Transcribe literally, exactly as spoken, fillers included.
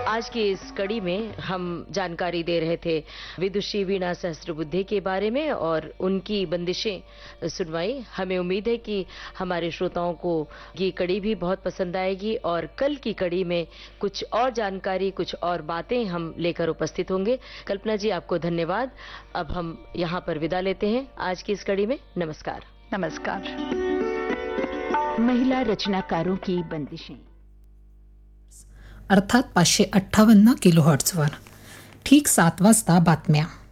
आज की इस कड़ी में हम जानकारी दे रहे थे विदुषी वीणा सहस्त्रबुद्धे के बारे में और उनकी बंदिशें सुनवाई। हमें उम्मीद है कि हमारे श्रोताओं को ये कड़ी भी बहुत पसंद आएगी और कल की कड़ी में कुछ और जानकारी, कुछ और बातें हम लेकर उपस्थित होंगे। कल्पना जी, आपको धन्यवाद। अब हम यहाँ पर विदा लेते हैं आज की इस कड़ी में। नमस्कार। नमस्कार। महिला रचनाकारों की बंदिशें अर्थात पाचशे अठ्ठावन्न किलो हर्ट्झवर ठीक सात वाजता बातम्या.